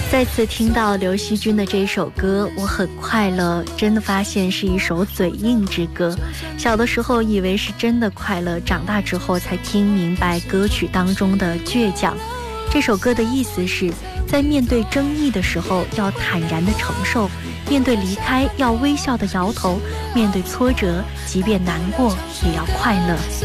再次听到刘惜君的这首歌，我很快乐，真的发现是一首嘴硬之歌。小的时候以为是真的快乐，长大之后才听明白歌曲当中的倔强。这首歌的意思是在面对争议的时候要坦然地承受，面对离开要微笑地摇头，面对挫折即便难过也要快乐。